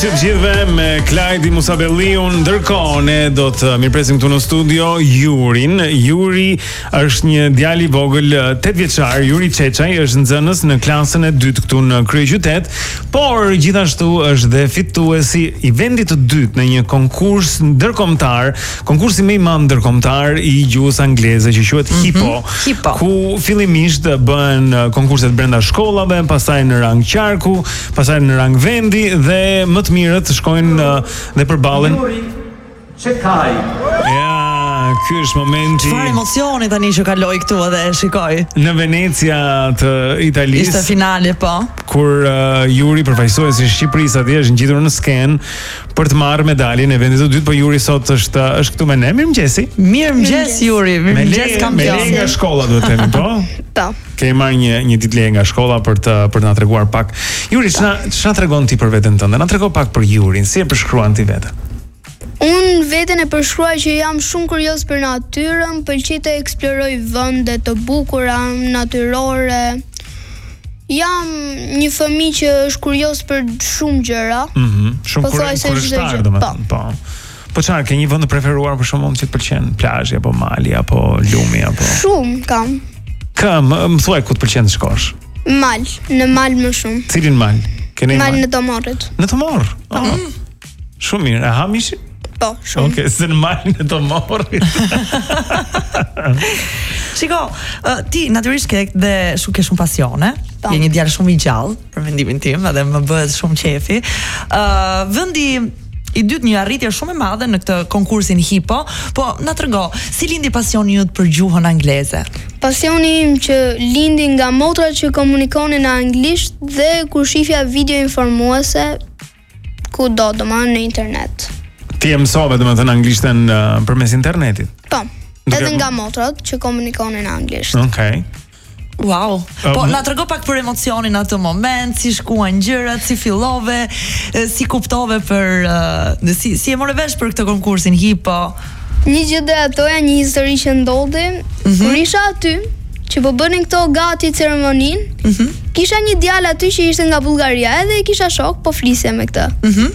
Mirëmëngjes të gjithëve me Klajdi Musabelliun. Ndërkohë ne do të mirëpresim këtu në studio Jurin. Juri është një djalë i vogël 8 vjeçar. Juri Çeçaj është nxënës në klasën e dytë këtu në kryeqytet, por gjithashtu është dhe fituesi i vendit të dytë në një konkurs ndërkombëtar, konkursi më i madh ndërkombëtar i gjuhës angleze që quhet HIPO, ku fillimisht bëhen konkurset brenda shkollave, pastaj në rang qarku, pastaj në rang vendi dhe më të mirët shkojnë dhe përballen. Çekaj. Ja, ky është momenti. Çfarë emocioni tani që kaloi këtu edhe e shikoj. Në Venecia të Italisë. Ishte finale, po. Kur Juri, përfaqësuesi i Shqipërisë atje, është ngjitur në sken për të marrë medaljen e vendit të dytë, por Juri sot është këtu me ne. Mirëmëngjesi. Mirëmëngjes Juri, mirëmëngjes kampion. Me nga shkolla duhet të themi, po? Po. Kemi marrë një ditë leje nga shkolla për të na treguar pak. Juri, ç'na tregon ti për veten tënde? Na trego pak për Jurin, si e përshkruan ti veten? Unë veten e përshkruaj që jam shumë kurioz për natyrën, pëlqej të eksploroj vende të bukura, natyrore. Jam një fëmijë që është kurioz për shumë gjëra. Shumë kurioztar, domethënë, po. Po çfarë, ke një vend të preferuar për shkakun që të pëlqen? Plazhi apo mali apo lumi apo? Shumë kam. Më thuaj ku të pëlqen të shkosh? Mal, në mal më shumë. Cilin mal? Keni mal në Tomorrit. Në Tomorr. Shumë mirë. A ha mishi? Po, shumë. Okej, se në mal në Tomorrit. Shiko, ti natyrisht ke shumë pasione. Je një djalë shumë i gjallë për mendimin tim, edhe më bëhet shumë qefi. Vendi i dytë një arritje shumë e madhe në këtë konkursin HIPO, po na trego, si lindi pasioni yt për gjuhën angleze? Pasioni im që lindi nga motrat që komunikonin në anglisht dhe kur shifja video informuese kudo, domethënë në internet. Ti e mësove domethënë anglishtën përmes internetit? Po. Edhe nga motrat që komunikonin në anglisht. Okej. Wow. Po na trego pak për emocionin atë moment, si shkuan gjërat, si fillove, si kuptove si e morë vesh për këtë konkursin HIPO. Një gjë dhe atoja, një histori që ndodhi, kur isha aty, që po bënin këto gati ceremoninë, kisha një djalë aty që ishte nga Bullgaria, edhe kisha shok, po flisja me këtë.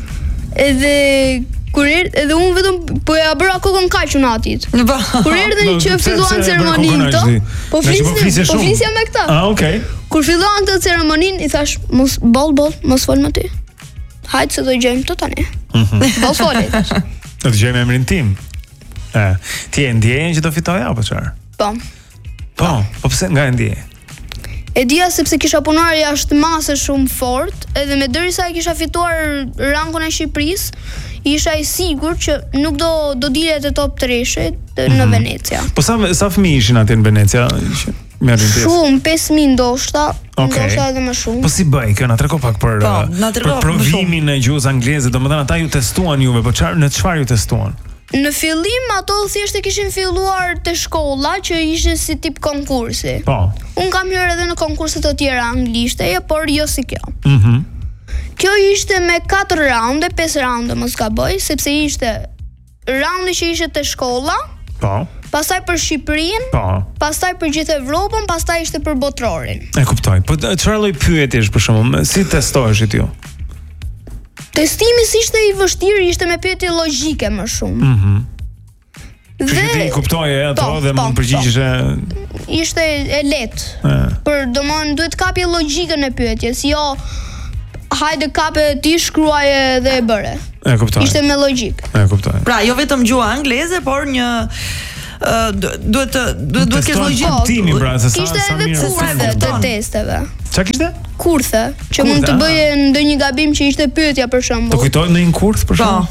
Edhe unë vetëm po ja bëra kokën kaq unë atit. Kur erdhën që filluan ceremoninë këto, po flisja me këtë. Okej. Kur filluan këtë ceremoninë, i thash, mos mos fol më ty. Hajde se do gjejmë të tani. Mos fol. Do të gjejmë emrin tim. Ti e ndjeje që do fitoja apo çfarë? Po, pse nga e ndjeje? E dija sepse kisha punuar jashtë mase shumë fort, edhe me derisa e kisha fituar rangun e Shqipërisë, isha i sigurt që nuk do dilet e top 3-shit në Venecia. Po sa fëmijë ishin atje në Venecia? Shumë, 5.000 ndoshta edhe më shumë. Po si bëj kjo? Na trego pak për provimin e gjuhës angleze, domethënë ata ju testuan juve, po në çfarë ju testuan? Në fillim ato thjesht e kishin filluar te shkolla që ishte si tip konkursi. Po. Un kam hyrë edhe në konkurse të tjera anglishte, por jo si kjo. Kjo ishte me 4 raunde, 5 raunde mos gaboj, sepse ishte raundi që ishte te shkolla. Po. Pastaj për Shqipërinë, pastaj për gjithë Evropën, pastaj ishte për botrorin. E kuptoj. Po çfarë lloj pyetjesh për shkakun? Si testoheshit ju? Testimi ishte i vështirë, ishte me pyetje logjike më shumë. Dhe ti kuptoje ato dhe mund përgjigjeshe. Ishte e lehtë. Por domon duhet kapje logjikën e pyetjes, jo hajde kape ti shkruaje dhe e bëre. E kuptoj. Ishte me logjik. E kuptoj. Pra, jo vetëm gjuha angleze, por një duhet të kesh logjik. Kishte edhe kurthe të testeve. Ç'a kishte? Kurthe, që mund të bëje ndonjë gabim që ishte pyetja për shembull. Të kujtoj në një kurth për shembull?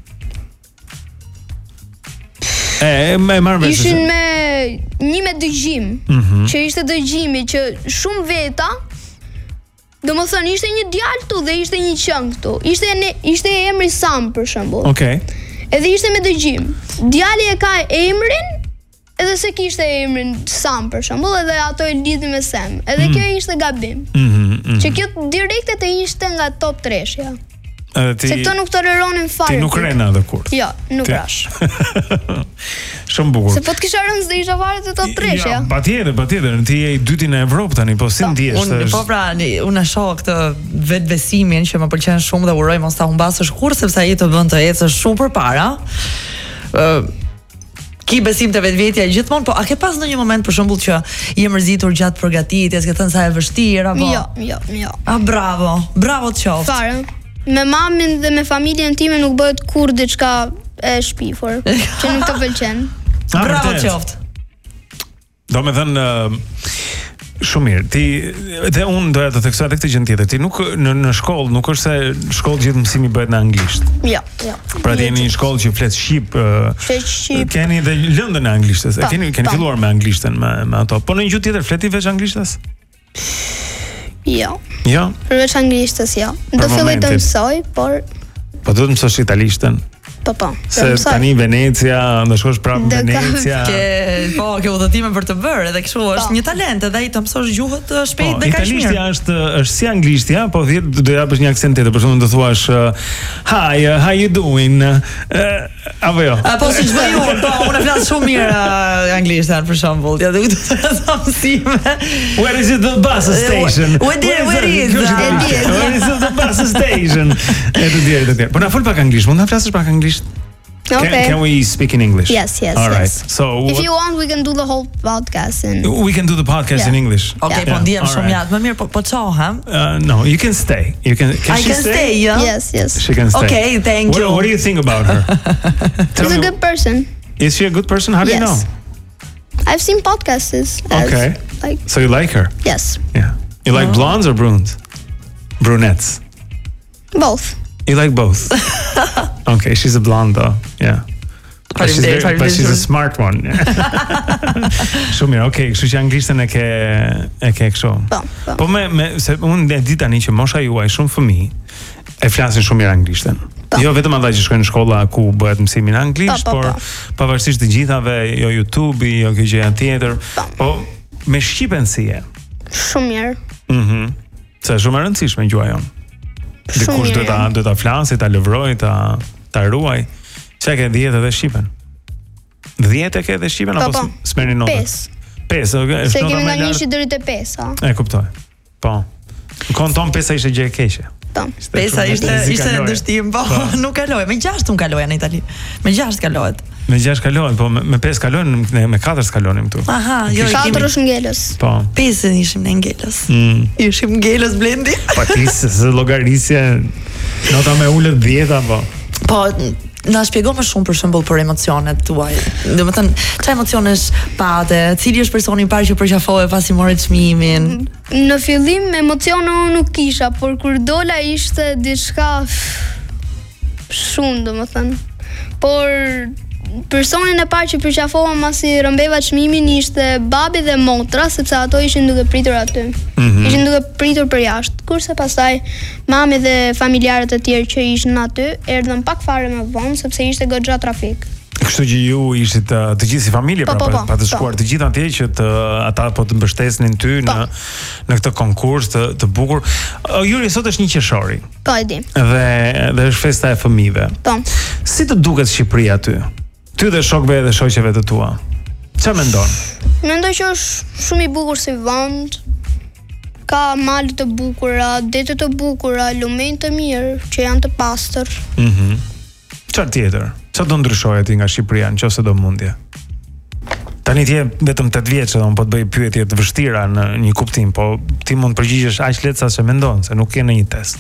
Me marrë vesh. Ishin me dëgjim, që ishte dëgjimi që shumë veta, domethënë ishte një djalë këtu dhe ishte një qen këtu. Ishte emri Sam për shembull. Okej. Edhe ishte me dëgjim. Djali e ka emrin edhe se kishte emrin Sam për shembull, edhe ato e lidhin me Sam. Edhe kjo ishte gabim. Që kjo direkte të ishte nga top 3-shja. Ti, se këto nuk toleronin fare. Ti nuk rena edhe kur. Jo, nuk rash. Shumë bukur. Se po të kisha rënë s'do isha fare të ta treshja. Ja, patjetër, ti je i dyti në Evropë tani, po si ndihesh? Unë pra, unë e shoh këtë vetbesimin që më pëlqen shumë dhe uroj mos ta humbasësh kurrë sepse ai të bën të ecësh shumë përpara. Ki besim të vetvetja gjithmonë, po a ke pas ndonjë moment për shembull që je mërzitur gjatë përgatitjes, ke thënë sa e vështirë apo? Jo. Ah, bravo të qoftë. Fare. Me mamin dhe me familjen time nuk bëhet kurrë diçka e shpifur, që nuk të pëlqen. Bravo të qoftë. Do me thënë shumë mirë. Ti dhe unë doja të theksoj edhe këtë gjë tjetër. Ti nuk në shkollë nuk është se shkollë gjithë mësimi bëhet në anglisht. Jo. Pra ti jeni në shkollë që flet shqip. Keni dhe lëndën e anglishtes. Keni filluar me anglishtën me ato. Po në një gjuhë tjetër fleti veç anglishtes? Jo. Jo. Përveç anglishtes jo. Do filloj të mësoj, por po do të mësosh italishtën. Po. Se tani Venecia, do shkosh prapë në Venecia. Ke udhëtime për të bërë, edhe kështu është një talent, edhe ai të mësosh gjuhët shpejt dhe kaq mirë. Italishtja është si anglishtja, po do japësh një aksen tjetër, për shembull do thuash hi, how you doing? Apo jo. Po siç bëj unë, po unë flas shumë mirë anglishtën për shembull. Ja do të them si. Where is the bus station? Where is the bus station? Edhe po na fol pak anglisht, mund ta flasësh pak anglisht? Okay. Can we speak in English? Yes. All right. So if you want, we can do the whole podcast we can do the podcast in English. Okay, po ndiem shumë jashtë. Më mirë po çohem. No, you can stay. Can she stay? Yeah? Yes. She can stay. Okay, thank you. What do you think about her? She's a good person. Is she a good person? How do you know? I've seen podcasts. Okay. So you like her? Yes. Yeah. You like blondes or brunes? Brunettes? Both. You like both? Okay, she's a blonde though. Yeah. But she's a smart one. Shumë mirë. Okay, kështu që anglishtën e ke kështu. Po se unë e di tani që mosha juaj shumë fëmijë e flasin shumë mirë anglishtën. Jo vetëm ata që shkojnë në shkolla ku bëhet mësimi në anglisht, por pavarësisht të gjithave, jo YouTube, jo kjo gjëja tjetër. Po me shqipen si je? Shumë mirë. Se shumë e rëndësishme gjuha jonë. Dikush do ta flasë, ta lëvroj, ta ruaj. Çka ke 10 edhe shqipen? 10 e ke edhe shqipen apo s'merrni notat? 5, okay. Se kemi nga 1 deri te 5, a? E kuptoj. Po. Në konton 5 ishte gjë e keqe. 5 ishte ndështim, po nuk kaloj. Me 6 unë kaloja në Itali. Me 6 kalohet. Me 6 kalohet, po me 5 kalojnë, me 4 skalonim këtu. Aha, jo, 4 është Ngelës. Po. 5 ishim në Ngelës. Ishim Ngelës Blendi. Po ti se llogarisje nota me ulët 10 apo. Po na shpjego më shumë për shembull për emocionet tuaj. Domethënë, çfarë emocionesh pate? Cili është personi i parë që përqafove pasi morë çmimin? Në fillim emocione unë nuk kisha, por kur dola ishte diçka shumë, domethënë. Por personin e parë që përqafova masi rëmbeva çmimin ishte babi dhe motra, sepse ato ishin duke pritur aty. Ishin duke pritur për jashtë. Kurse pastaj mami dhe familjarët e tjerë që ishin aty erdhën pak fare më vonë sepse ishte goxha trafik. Kështu që ju ishit të gjithë si familje pa të shkuar të gjithë atje që ata po të mbështesnin ty në këtë konkurs të bukur. Juri, sot është 1 qershori. Po e di. Dhe është festa e fëmijëve. Po. Si të duket Shqipëria aty? Ty dhe shokëve dhe shoqeve të tua. Çfarë mendon? Mendoj që është shumë i bukur si vend. Ka male të bukura, dete të bukura, lumenj të mirë, që janë të pastër. Çfarë tjetër? Çfarë do ndryshojë ti nga Shqipëria nëse do mundje? Tani ti je vetëm 8 vjeç, po të bëj pyetje të vështira në një kuptim, po ti mund të përgjigjesh aq lehtë sa që mendon, se nuk je në një test.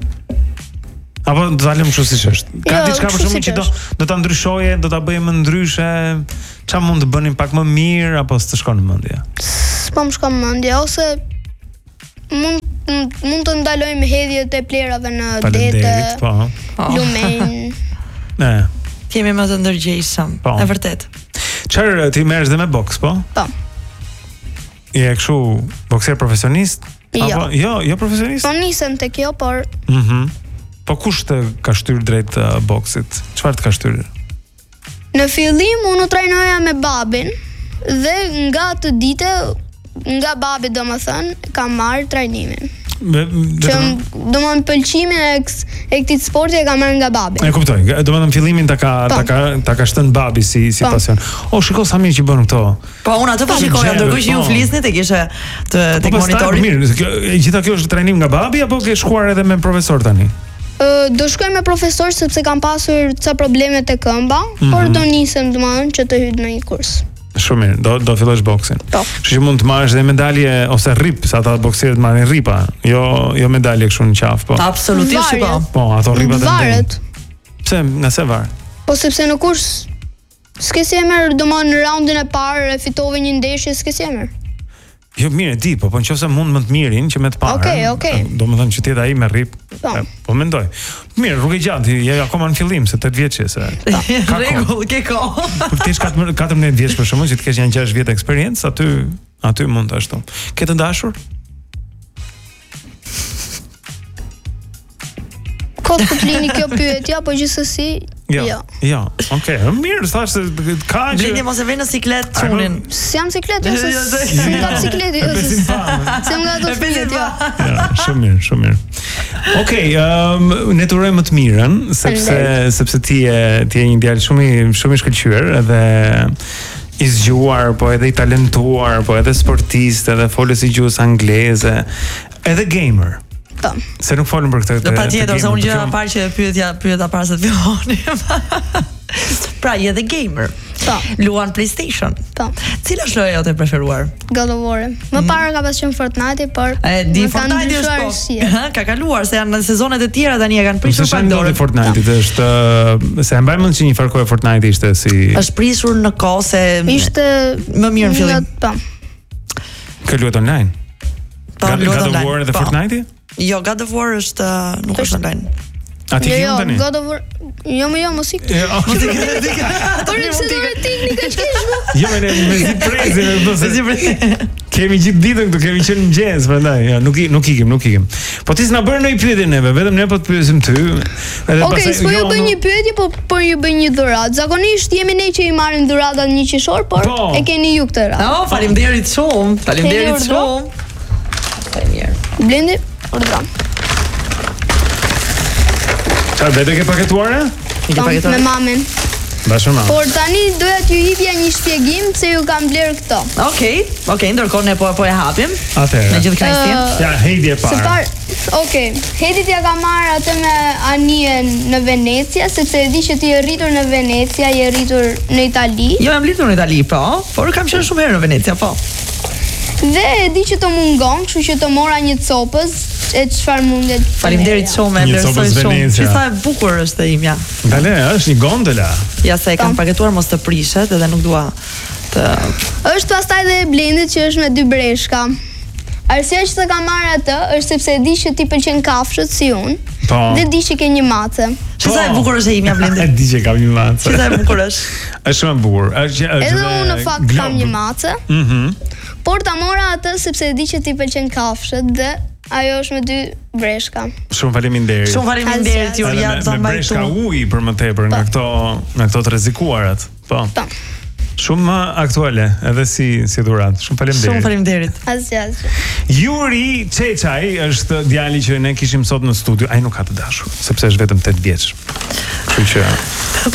Apo do ta lëm kështu siç është. Ka diçka për shkakun që do ta ndryshoje, do ta bëje më ndryshe, çfarë mund të bënim pak më mirë apo s'të shkon në mendje? S'po më shkon në mendje, ose mund të ndalojmë hedhjet e plerave në dete, lumenj. Kemi më të ndërgjegjshëm, e vërtet. Çfarë ti merresh dhe me boks, po? Po. Je kështu bokser profesionist? Apo jo profesionist? Po nisem te kjo, por Po kush të ka shtyr drejt boksit? Çfarë të ka shtyr? Në fillim unë trajnoja me babin dhe nga të dite, nga babi domethënë, kam marrë trajnimin. Domethënë pëlqimin e këtij sporti e ka marrë nga babi. E kuptoj. Domethënë fillimin ta ka shtën babi si pasion. O, shiko sa mirë që bën këto. Po unë atë po shikoja, ndërkohë që ju flisni tek ishte tek monitori. Mirë, gjitha kjo është trajnim nga babi apo ke shkuar edhe me profesor tani? Do shkoj me profesor sepse kam pasur ca probleme te këmba, por do nisem domethënë që të hyj në një kurs. Shumë mirë, do fillosh boksin. Po. Kështu që mund të marrësh dhe medalje ose rip, sa ata boksierët marrin ripa, jo medalje kështu në qafë, po. Absolutisht po. Po, ato ripat e varet. Pse, nga se var? Po sepse në kurs s'ke si emër, domethënë në raundin e parë e fitove një ndeshje, s'ke si emër. Jo, mirë, di, po nëse mund më të mirin që me të parë. Okej. Domethënë që tjetë ai me rip. Po mendoj. Mirë, rrugë gjatë, je akoma në fillim se 8 vjeç se. Rregull, ke kohë. Po ti je 14 vjeç për shkakun që të kesh një 6 vjet eksperiencë, aty mund ashtu. Ke të dashur? Kot po të lini kjo pyetje, po gjithsesi jo. Okej, mirë, thash se ka që Blendi mos e vjen në siklet çunin. S'jam siklet, s'm ka sikleti, s'm ka do siklet, jo. Ja, shumë mirë. Okej, ne të urojmë më të mirën, sepse ti je një djalë shumë i shkëlqyer edhe i zgjuar, po edhe i talentuar, po edhe sportist, edhe folës i gjuhës angleze, edhe gamer. Po. Se nuk folëm për këtë. Do patjetër, se unë gjëra parë që pyeta para se të fillonim. Pra, je dhe gamer. Po. Luan PlayStation. Po. Cila është loja jote e preferuar? God of War. Më parë ka pas qenë Fortnite, por di Fortnite është po. Ka kaluar se janë në sezonet e tjera tani e kanë prishur pak dorë. Fortnite është se e mbaj mend që një farë kohë Fortnite ishte si është prishur në kohë se ishte më mirë në fillim. Po. Ka luajtur online. God of War dhe Fortnite? Jo, God of War është nuk është online. A ti jo, tani? God of War. Jo, mos ik. Por pse do të teknika ç'kesh? Jo, me prezin, kemi gjithë ditën këtu, kemi qenë në mëngjes, prandaj, ja, nuk ikim. Po ti s'na bën ndonjë pyetje neve, vetëm ne po të pyesim ty. Okej, s'po ju bëj një pyetje, po ju bëj një dhuratë. Zakonisht jemi ne që i marrim dhuratat një qishor, por e keni ju këtë radhë. Faleminderit shumë. Faleminderit shumë. Faleminderit. Blendi, urdhëron. Çfarë vetë ke paketuar? Me mamin. Bashkë me. Por tani doja t'ju jepja një shpjegim se ju kam bler këto. Okej, ndërkohë ne po e hapim. Atëherë. Me gjithë kënaqësinë. Ja, Heidi e parë. Okej, Heidi t'ja ka marrë atë me anien në Venecia, sepse e di që ti je rritur në Venecia, je rritur në Itali. Jo, jam rritur në Itali, po, por kam qenë shumë herë në Venecia, po. Dhe e di që të mungon, kështu që të mora një copës e çfarë mundet. Faleminderit shumë, e vlerësoj shumë. Që sa e bukur është e imja. Dale, është një gondola. Ja se e kam paketuar mos të prishet edhe nuk dua të. Është pastaj dhe e Blendit që është me 2 breshka. Arsyeja që të kam marrë atë është sepse e di që ti pëlqen kafshët si unë. Po. Dhe di që ke një mace. Që sa e bukur është e imja Blendi. E di që kam një mace. Që sa e bukur është. Është shumë e bukur. Edhe unë në fakt kam një mace. Por ta mora atë sepse e di që ti pëlqen kafshët dhe ajo është me 2 breshka. Shumë faleminderit. Shumë faleminderit Juri, ja ta mbaj breshka uji për më tepër nga këto të rrezikuarat. Po. Shumë aktuale edhe si dhuratë. Shumë faleminderit. Shumë faleminderit. Asgjë. Yuri Çeçaj është djali që ne kishim sot në studio. Ai nuk ka të dashur, sepse është vetëm 8 vjeç. Kështu që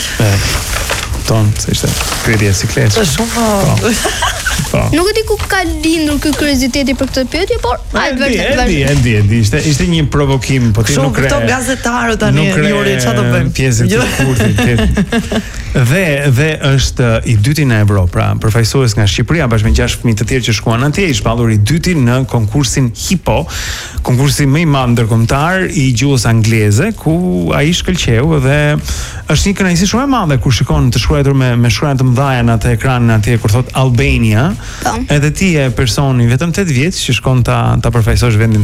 se ishte pyetje e sikletë. Është shumë Nuk e di ku ka lindur ky kurioziteti për këtë pyetje, por e di, ishte një provokim, po ti nuk këto gazetarët tani Juri çfarë do bëjmë? Pjesë të kurthit. Dhe është i dyti në Evropë, pra përfaqësues nga Shqipëria bashkë me 6 fëmijë të tjerë që shkuan atje, i shpallur i dyti në konkursin HIPO, konkursi më i madh ndërkombëtar i gjuhës angleze, ku ai shkëlqeu dhe është një kënaqësi shumë e madhe kur shikon të shkruar me shkronja të mëdha në atë ekranin atje kur thot Albania. Edhe ti je personi vetëm 8 vjeç që shkon ta përfaqësosh vendin